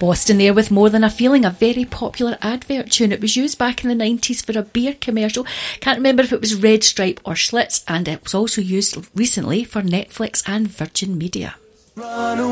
Boston there with More Than a Feeling, a very popular advert tune. It was used back in the 90s for a beer commercial. Can't remember if it was Red Stripe or Schlitz, and it was also used recently for Netflix and Virgin Media.